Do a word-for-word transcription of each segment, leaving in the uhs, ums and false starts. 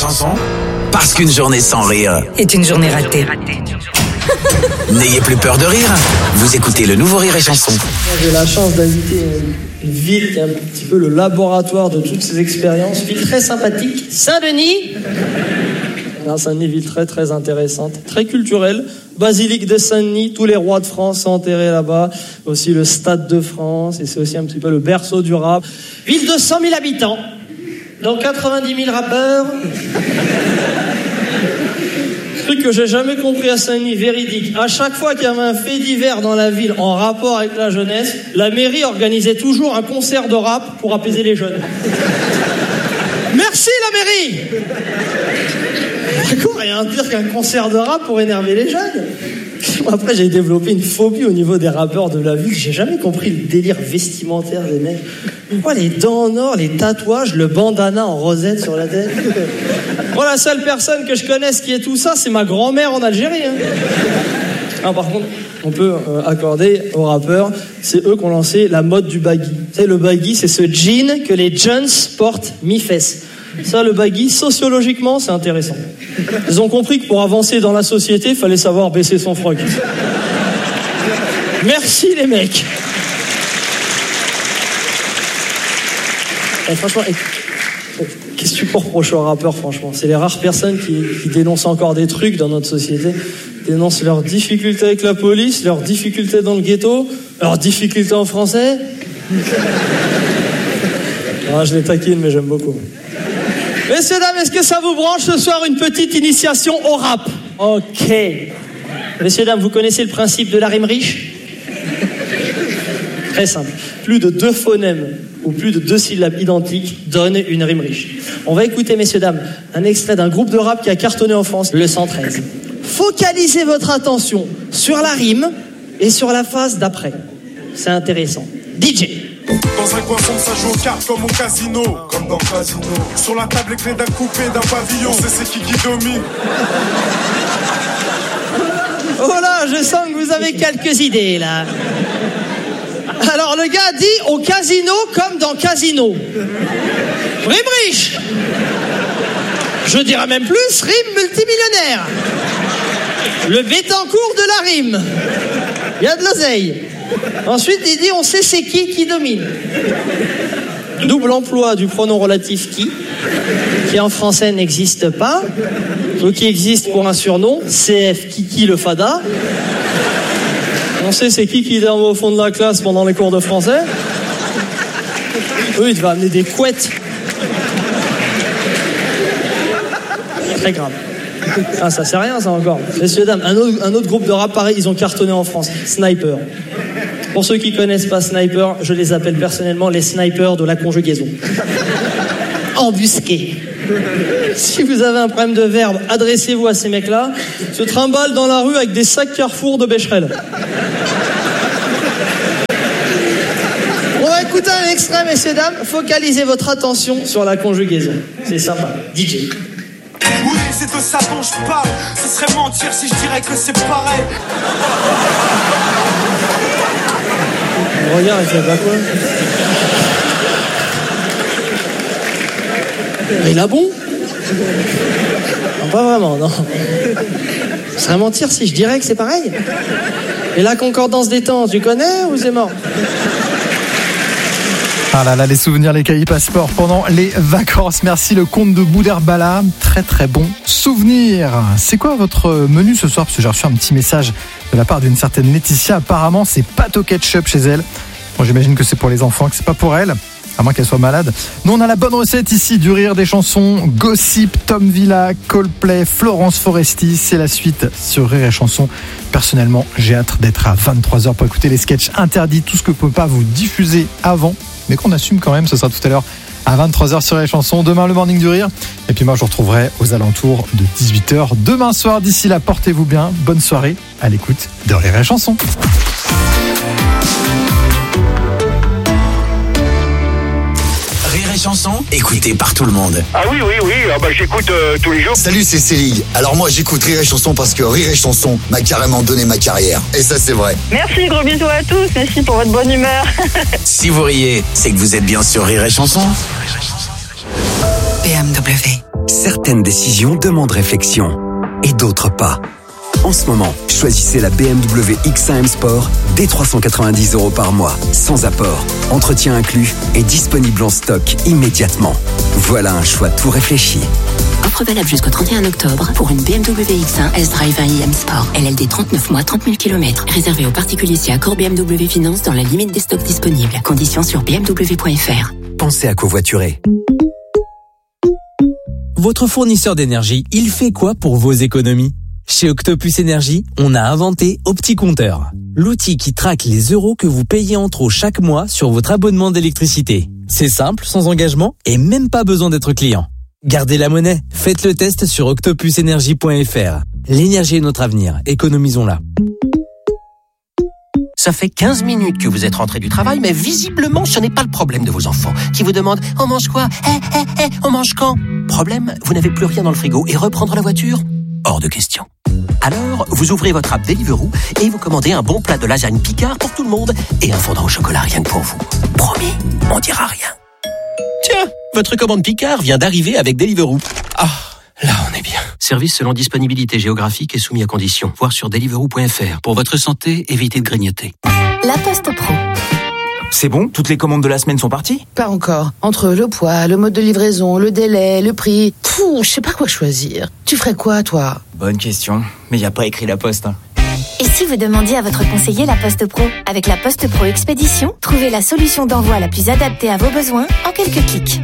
Chanson, parce qu'une journée sans rire est une journée ratée. N'ayez plus peur de rire, vous écoutez le nouveau Rire et Chanson. J'ai la chance d'inviter une ville qui est un petit peu le laboratoire de toutes ces expériences. Ville très sympathique, Saint-Denis. Alors, Saint-Denis, ville très très intéressante, très culturelle. Basilique de Saint-Denis, tous les rois de France sont enterrés là-bas. Aussi le Stade de France, et c'est aussi un petit peu le berceau du rap. Ville de cent mille habitants, dont quatre-vingt-dix mille rappeurs. Truc que j'ai jamais compris à Saint-Denis, véridique. À chaque fois qu'il y avait un fait divers dans la ville en rapport avec la jeunesse, la mairie organisait toujours un concert de rap pour apaiser les jeunes. Merci la mairie. D'accord, rien de pire qu'un concert de rap pour énerver les jeunes. Après, j'ai développé une phobie au niveau des rappeurs de la ville. J'ai jamais compris le délire vestimentaire des mecs. Pourquoi les dents en or, les tatouages, le bandana en rosette sur la tête? Moi, la seule personne que je connaisse qui est tout ça, c'est ma grand-mère en Algérie. Hein. Ah, par contre, on peut euh, accorder aux rappeurs, c'est eux qui ont lancé la mode du baggy. Tu sais, le baggy, c'est ce jean que les jeunes portent mi-fesses. Ça, le baggy, sociologiquement, c'est intéressant. Ils ont compris que pour avancer dans la société, il fallait savoir baisser son froc. Merci les mecs. Et franchement, qu'est-ce que tu peux reprocher aux rappeurs, franchement? C'est les rares personnes qui, qui dénoncent encore des trucs dans notre société. Ils dénoncent leurs difficultés avec la police, leurs difficultés dans le ghetto, leurs difficultés en français. Ah, je les taquine, mais j'aime beaucoup. Messieurs, dames, est-ce que ça vous branche ce soir une petite initiation au rap? Ok. Messieurs, dames, vous connaissez le principe de la rime riche? Très simple. Plus de deux phonèmes ou plus de deux syllabes identiques donnent une rime riche. On va écouter, messieurs, dames, un extrait d'un groupe de rap qui a cartonné en France, le cent treize. Focalisez votre attention sur la rime et sur la phase d'après. C'est intéressant. D J. Dans un coin sombre, ça joue aux cartes comme au casino. Comme dans Casino. Sur la table, les clés d'un coupé, d'un pavillon. C'est c'est qui qui domine. Oh là, je sens que vous avez quelques idées, là. Alors, le gars dit au casino comme dans Casino. Rime riche. Je dirais même plus, rime multimillionnaire. Le Bétancourt de la rime. Il y a de l'oseille. Ensuite, il dit, on sait c'est qui qui domine. Double emploi du pronom relatif qui, qui en français n'existe pas, ou qui existe pour un surnom, C F Kiki le Fada. On sait c'est qui qui est au fond de la classe pendant les cours de français. Oui, il va amener des couettes. Très grave. Ah, ça c'est rien, ça encore. Messieurs, dames, un autre, un autre groupe de rap pareil, ils ont cartonné en France. Sniper. Pour ceux qui connaissent pas Sniper, je les appelle personnellement les snipers de la conjugaison. Embusqués. Si vous avez un problème de verbe, adressez-vous à ces mecs-là. Se trimballent dans la rue avec des sacs Carrefour de Becherel. On va écouter un extrait, messieurs, dames. Focalisez votre attention sur la conjugaison. C'est sympa. D J. Oui, c'est de ça dont je parle. Ce serait mentir si je dirais que c'est pareil. Regarde, il fait pas quoi. Il a bon? Non, pas vraiment, non. Ce serait mentir si je dirais que c'est pareil. Et la concordance des temps, tu connais ou c'est mort? Ah là là, les souvenirs, les cahiers passeports pendant les vacances. Merci le comte de Boudherbala. Très très bon souvenir. C'est quoi votre menu ce soir? Parce que j'ai reçu un petit message de la part d'une certaine Laetitia. Apparemment, c'est pâte au ketchup chez elle. Bon, j'imagine que c'est pour les enfants, que c'est pas pour elle. À moins qu'elle soit malade. Nous, on a la bonne recette ici du rire des chansons. Gossip, Tom Villa, Coldplay, Florence Foresti. C'est la suite sur Rire et Chanson. Personnellement, j'ai hâte d'être à vingt-trois heures pour écouter les sketchs interdits. Tout ce que peut pas vous diffuser avant, mais qu'on assume quand même. Ce sera tout à l'heure à vingt-trois heures sur Rire et Chanson. Demain, le Morning du Rire. Et puis moi, je vous retrouverai aux alentours de dix-huit heures demain soir. D'ici là, portez-vous bien. Bonne soirée à l'écoute de Rire et Chanson. Chanson, écoutée par tout le monde. Ah oui, oui, oui, ah bah, j'écoute euh, tous les jours. Salut, c'est Céline. Alors moi, j'écoute Rire et Chanson parce que Rire et Chanson m'a carrément donné ma carrière. Et ça, c'est vrai. Merci, gros bisous à tous. Merci pour votre bonne humeur. Si vous riez, c'est que vous êtes bien sur Rire et Chanson. B M W. Certaines décisions demandent réflexion et d'autres pas. En ce moment, choisissez la B M W X un M Sport dès trois cent quatre-vingt-dix euros par mois, sans apport, entretien inclus et disponible en stock immédiatement. Voilà un choix tout réfléchi. Offre valable jusqu'au trente et un octobre pour une B M W X un S-Drive un i M Sport. L L D trente-neuf mois, trente mille kilomètres. Réservé aux particuliers si accord B M W Finance dans la limite des stocks disponibles. Conditions sur b m w point f r. Pensez à covoiturer. Votre fournisseur d'énergie, il fait quoi pour vos économies ? Chez Octopus Énergie, on a inventé OptiCompteur, l'outil qui traque les euros que vous payez en trop chaque mois sur votre abonnement d'électricité. C'est simple, sans engagement et même pas besoin d'être client. Gardez la monnaie, faites le test sur octopus énergie point f r. L'énergie est notre avenir, économisons-la. Ça fait quinze minutes que vous êtes rentré du travail, mais visiblement, ce n'est pas le problème de vos enfants, qui vous demandent « On mange quoi ? Eh, eh, eh, on mange quand ?» Problème, vous n'avez plus rien dans le frigo et reprendre la voiture ? Hors de question. Alors, vous ouvrez votre app Deliveroo et vous commandez un bon plat de lasagne Picard pour tout le monde et un fondant au chocolat rien que pour vous. Promis, on dira rien. Tiens, votre commande Picard vient d'arriver avec Deliveroo. Ah, là on est bien. Service selon disponibilité géographique et soumis à conditions. Voir sur deliveroo point f r. Pour votre santé, évitez de grignoter. La Poste Pro. C'est bon, toutes les commandes de la semaine sont parties ? Pas encore. Entre le poids, le mode de livraison, le délai, le prix... Pouh, je sais pas quoi choisir. Tu ferais quoi, toi ? Bonne question, mais y a pas écrit la Poste. Hein. Et si vous demandiez à votre conseiller La Poste Pro ? Avec La Poste Pro Expédition, trouvez la solution d'envoi la plus adaptée à vos besoins en quelques clics.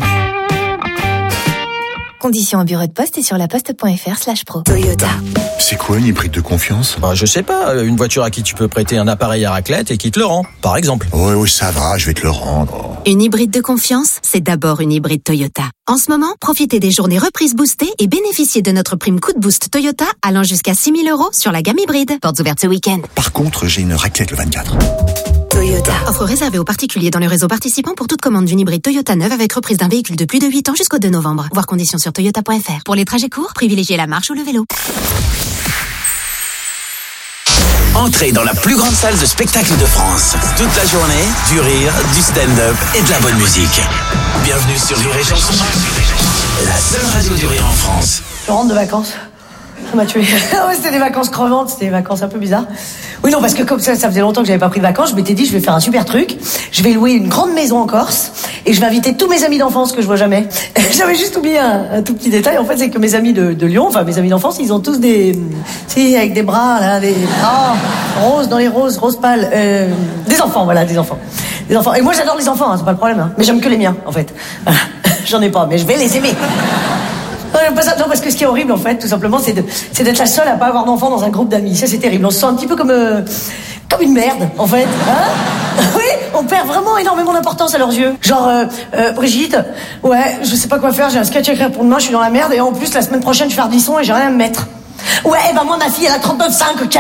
Conditions en bureau de poste et sur laposte point f r slash pro. Toyota. C'est quoi une hybride de confiance ? Bah, je sais pas, une voiture à qui tu peux prêter un appareil à raclette et qui te le rend, par exemple. Oui, oui, ça va, je vais te le rendre. Une hybride de confiance, c'est d'abord une hybride Toyota. En ce moment, profitez des journées reprises boostées et bénéficiez de notre prime coup de boost Toyota allant jusqu'à six mille euros sur la gamme hybride. Portes ouvertes ce week-end. Par contre, j'ai une raclette le vingt-quatre. Toyota. Offre réservée aux particuliers dans le réseau participant pour toute commande d'une hybride Toyota neuve avec reprise d'un véhicule de plus de huit ans jusqu'au deux novembre. Voir conditions sur toyota point f r. Pour les trajets courts, privilégiez la marche ou le vélo. Entrez dans la plus grande salle de spectacle de France. Toute la journée, du rire, du stand-up et de la bonne musique. Bienvenue sur Rire et Chanson, la seule radio du rire en France. Je rentre de vacances. Ça m'a tué. Ouais, c'était des vacances crevantes, c'était des vacances un peu bizarres. Oui, non, parce que comme ça, ça faisait longtemps que j'avais pas pris de vacances, je m'étais dit, je vais faire un super truc. Je vais louer une grande maison en Corse et je vais inviter tous mes amis d'enfance que je vois jamais. J'avais juste oublié un, un tout petit détail. En fait, c'est que mes amis de, de Lyon, enfin mes amis d'enfance, ils ont tous des, si, avec des bras là, des oh, roses dans les roses, roses pâles, euh, des enfants, voilà, des enfants, des enfants. Et moi, j'adore les enfants, hein, c'est pas le problème, hein, mais j'aime que les miens, en fait. Voilà. J'en ai pas, mais je vais les aimer. Non, parce que ce qui est horrible, en fait, tout simplement, c'est, de, c'est d'être la seule à pas avoir d'enfant dans un groupe d'amis. Ça, c'est terrible. On se sent un petit peu comme, euh, comme une merde, en fait. Hein? Oui, on perd vraiment énormément d'importance à leurs yeux. Genre, euh, euh, Brigitte, ouais, je sais pas quoi faire, j'ai un sketch à écrire pour demain, je suis dans la merde, et en plus, la semaine prochaine, je fais Ardisson et j'ai rien à me mettre. Ouais, ben moi, ma fille, elle a trente-neuf virgule cinq, ok?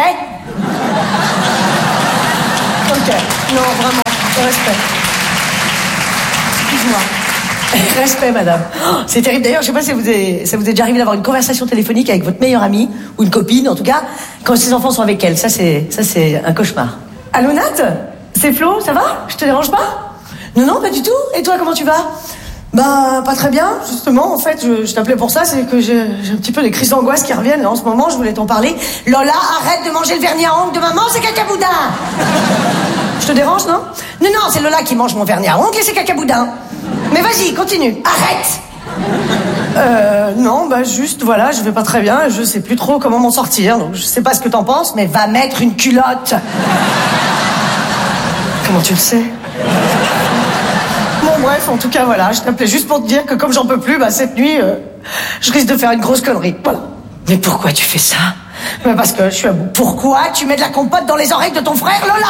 Ok, non, vraiment, respect. Excuse-moi. Respect, madame. Oh, c'est terrible. D'ailleurs, je sais pas si vous est, ça vous est déjà arrivé d'avoir une conversation téléphonique avec votre meilleure amie, ou une copine, en tout cas, quand ses enfants sont avec elle. Ça, c'est, ça, c'est un cauchemar. Allô, Nat ? C'est Flo, ça va ? Je te dérange pas ? Non, non, pas du tout. Et toi, comment tu vas ? Bah, pas très bien, justement. En fait, je, je t'appelais pour ça, c'est que j'ai, j'ai un petit peu des crises d'angoisse qui reviennent, là, en ce moment, je voulais t'en parler. Lola, arrête de manger le vernis à ongles de maman, c'est cacaboudin. Je te dérange, non ? Non, non, c'est Lola qui mange mon vernis à ongles et c'est cacaboudin. Mais vas-y, continue, arrête. Euh, non, bah juste, voilà, je vais pas très bien, je sais plus trop comment m'en sortir, donc je sais pas ce que t'en penses, mais va mettre une culotte. Comment tu le sais ? Bon, bref, en tout cas, voilà, je t'appelais juste pour te dire que comme j'en peux plus, bah cette nuit, euh, je risque de faire une grosse connerie, voilà. Mais pourquoi tu fais ça ? Bah parce que je suis à bout. Pourquoi tu mets de la compote dans les oreilles de ton frère, Lola ?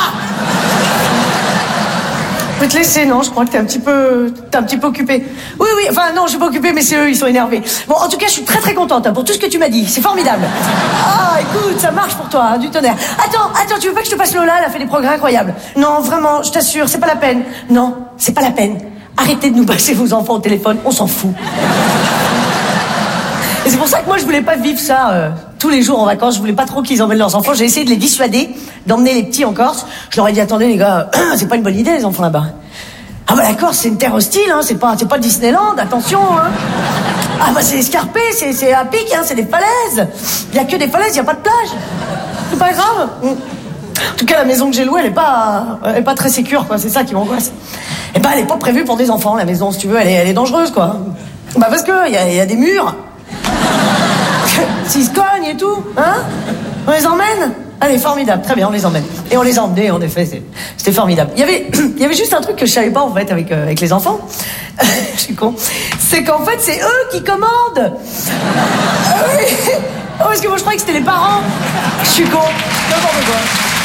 Je peux te laisser, non, je crois que t'es un petit peu, t'es un petit peu occupé. Oui, oui, enfin non, je suis pas occupée, mais c'est eux, ils sont énervés. Bon, en tout cas, je suis très très contente hein, pour tout ce que tu m'as dit, c'est formidable. Ah, écoute, ça marche pour toi, hein, du tonnerre. Attends, attends, tu veux pas que je te passe Lola, elle a fait des progrès incroyables. Non, vraiment, je t'assure, c'est pas la peine. Non, c'est pas la peine. Arrêtez de nous passer vos enfants au téléphone, on s'en fout. Et c'est pour ça que moi, je voulais pas vivre ça euh, tous les jours en vacances. Je voulais pas trop qu'ils emmènent leurs enfants. J'ai essayé de les dissuader, d'emmener les petits en Corse. Je leur ai dit, attendez les gars, c'est pas une bonne idée les enfants là-bas. Ah bah la Corse, c'est une terre hostile, hein, c'est pas, c'est pas Disneyland, attention, hein. Ah bah c'est escarpé, c'est, c'est à pic, hein, c'est des falaises. Il y a que des falaises, il y a pas de plage. C'est pas grave. En tout cas, la maison que j'ai louée, elle est pas, elle est pas très sécure, quoi. C'est ça qui m'angoisse. Et bah, elle est pas prévue pour des enfants, la maison, si tu veux. Elle est, elle est dangereuse, quoi. Bah, parce que il y a, y a des murs. S'ils se cognent et tout, hein. On les emmène. Allez, formidable. Très bien, on les emmène. Et on les a emmenés, en effet. C'est, c'était formidable. Il y avait, il y avait juste un truc que je savais pas, en fait, avec, euh, avec les enfants. Je suis con. C'est qu'en fait, c'est eux qui commandent. Ah oui. Oh, parce que moi, je croyais que c'était les parents. Je suis con. N'importe quoi.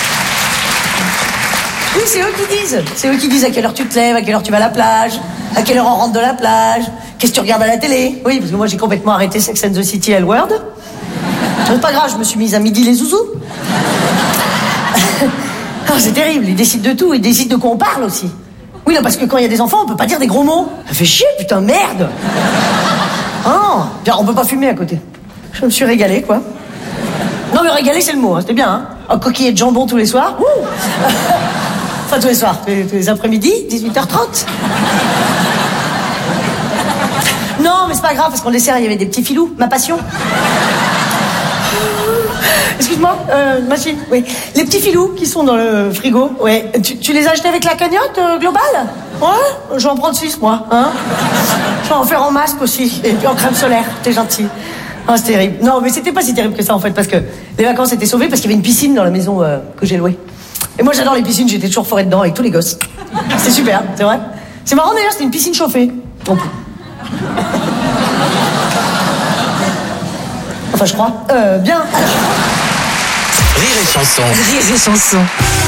Oui, c'est eux qui disent. C'est eux qui disent à quelle heure tu te lèves, à quelle heure tu vas à la plage, à quelle heure on rentre de la plage, qu'est-ce que tu regardes à la télé. Oui, parce que moi, j'ai complètement arrêté Sex and the City et L-Word. C'est pas grave, je me suis mise à midi les zouzous. Oh, c'est terrible, ils décident de tout, ils décident de quoi on parle aussi. Oui, non, parce que quand il y a des enfants, on peut pas dire des gros mots. Ça fait chier, putain, merde. Oh, on peut pas fumer à côté. Je me suis régalée, quoi. Non, mais régalée, c'est le mot, hein, c'était bien, hein. Un coquillet de jambon tous les soirs. Ouh. Enfin, tous les soirs, tous les, tous les après-midi, dix-huit heures trente. Non, mais c'est pas grave, parce qu'en dessert, il y avait des petits filous, ma passion. Excuse-moi, euh, machine, oui. Les petits filous qui sont dans le frigo, ouais. Tu, tu les as achetés avec la cagnotte euh, globale? Ouais, je vais en prendre six, moi, hein. Je vais en faire en masque aussi, et puis en crème solaire, t'es gentil. Oh, c'est terrible. Non, mais c'était pas si terrible que ça, en fait, parce que les vacances étaient sauvées parce qu'il y avait une piscine dans la maison euh, que j'ai louée. Et moi, j'adore les piscines, j'étais toujours forée dedans avec tous les gosses. C'était super, c'est vrai. C'est marrant, d'ailleurs, c'était une piscine chauffée. Non plus. Enfin, je crois. Euh, bien. Rire et chanson. Rire et chanson.